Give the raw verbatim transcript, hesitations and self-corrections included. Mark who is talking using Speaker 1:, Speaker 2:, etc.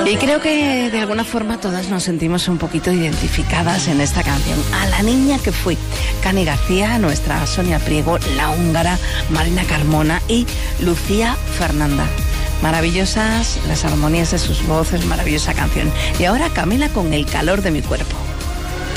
Speaker 1: Y creo que de alguna forma todas nos sentimos un poquito identificadas en esta canción. A la niña que fui. Cani García, nuestra Sonia Priego, la húngara, Marina Carmona y Lucía Fernanda. Maravillosas las armonías de sus voces, maravillosa canción. Y ahora Camila con El calor de mi cuerpo.